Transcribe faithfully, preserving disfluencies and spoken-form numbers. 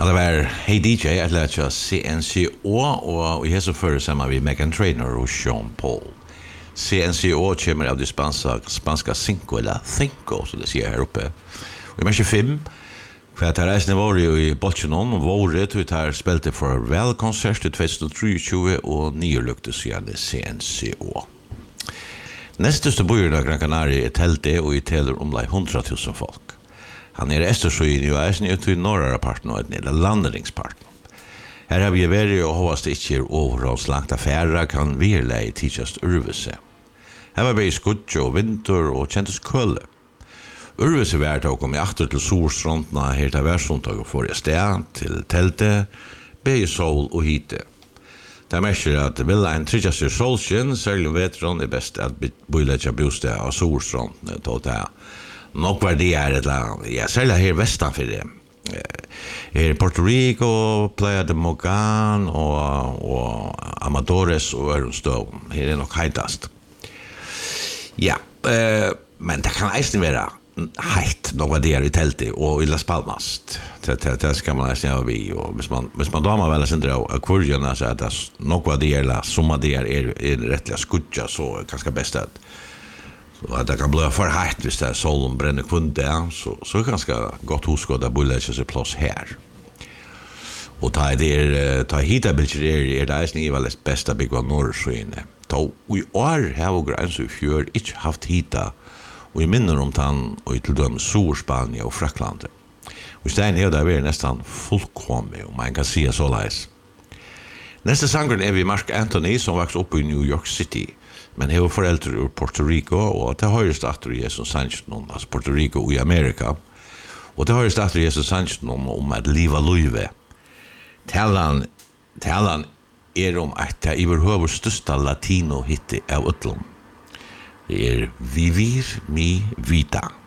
Det var Hey D J, jeg lærte seg C N C O, og i hese fører sammen vi Megan Trainor og Sean Paul. C N C O kommer av det spanska, spanska cinco, eller cinco, som det sier her oppe. Og i mens fem, for at jeg reisende var i Bolchenon, og våre til at jeg spilte for Vel-konsert i tjuetre tjue, og nye luktes igjen i C N C O. Neste største byen av Gran Canaria er teltet, og i teler om hundra tusen folk. Han er Østersøyen i Eisen ut i norra parten og eller landringsparten. Her har vi vært og håvast ikke overholds langt affæra kan virleie tidsjast Urvese. Her var vi i skudje og vinter og kjentes kølle. Urvese vært og kom i akter til solstrondene her til værsundtag og forrige sted til teltet, be i sol og hite. Det er mest at vil en tridjast i solskinn, særlig vetron er best at bøyletja bostad av solstrondene til det. Nok var det er et land, ja, særlig her vestan for det. Her i Puerto Rico, Playa de Mogan og, og Amadores og Ørnstøv. Her er nok heitast. Ja, eh, men det kan eisen være heit nok var det er i teltet og i Las Palmas. Det, det, det skal man eisen gjøre vi. Og hvis man, hvis man damer vel sindre av kvarjene, så er det nok var det er, som det er, er, er rettelig skudja, så er det ganske best at så att det kan bli för hett hvis det är solen bränner kunde så så är ganska gott huskåda bulletjes i plats här. Och ta det är ta hita bilder är det är ni väl det bästa big one norrsken. Ta vi är här och gräns så för inte haft hita och i minner om tan och till dem sur Spanien och Frankland. Och stein här där är nästan fullkomligt och man kan se så läs. Nästa sångaren är vi Mark Anthony som växte upp i New York City. Men he var foreldre ur Puerto Rico, og det høyeste atter i Jesus Sanchez-nom, altså Puerto Rico i Amerika. Og det høyeste atter i Jesus Sanchez-nom om at liva luive. Talan, talan er om at det i behøver største latino hitte av utlom. Det er Vivir mi vida.